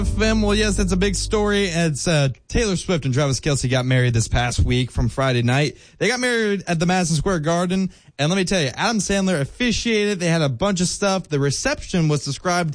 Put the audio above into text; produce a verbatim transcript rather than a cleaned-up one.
Well, yes, it's a big story. It's uh, Taylor Swift and Travis Kelce got married this past week from Friday night. They got married at the Madison Square Garden. And let me tell you, Adam Sandler officiated. They had a bunch of stuff. The reception was described